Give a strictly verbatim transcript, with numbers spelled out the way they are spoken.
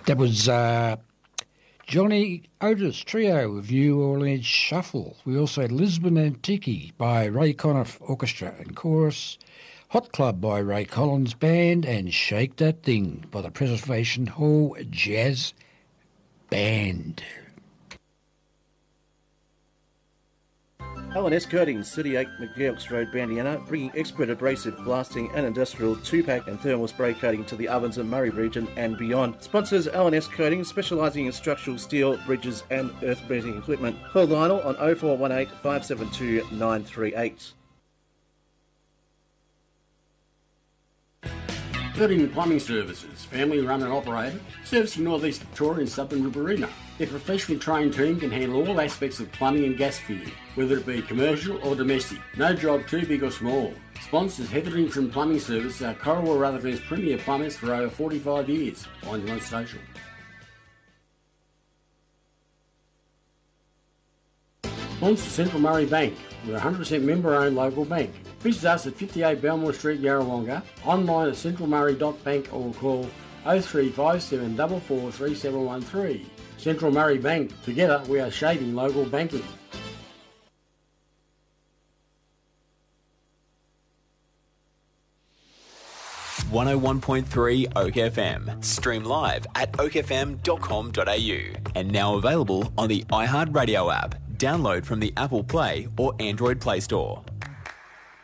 That was uh, Johnny Otis Trio with New Orleans Shuffle. We also had Lisbon Antique by Ray Conniff Orchestra and Chorus, Hot Club by Ray Collins Band, and Shake That Thing by the Preservation Hall Jazz Band. L and S Coatings, thirty-eight McGeochs Road, Bandiana, bringing expert abrasive blasting and industrial two-pack and thermal spray coating to the Ovens and Murray region and beyond. Sponsors L and S Coatings, specialising in structural steel, bridges and earth-beating equipment. Call Lionel on oh four one eight, five seven two, nine three eight. Building Plumbing Services, family run and operated, servicing North East Victoria and Southern Riverina. Their professionally trained team can handle all aspects of plumbing and gas fitting, whether it be commercial or domestic. No job too big or small. Sponsors Hetherington Plumbing Services are Corowa Rutherford's premier plumbers for over forty-five years. Find them on station. Sponsor Central Murray Bank, with a one hundred percent member-owned local bank. Visit us at fifty-eight Belmore Street, Yarrawonga, online at central murray dot bank or call oh three five seven four four three seven one three. Central Murray Bank. Together we are shaping local banking. one oh one point three Oak F M. Stream live at oak f m dot com dot a u. And now available on the iHeartRadio app. Download from the Apple Play or Android Play Store.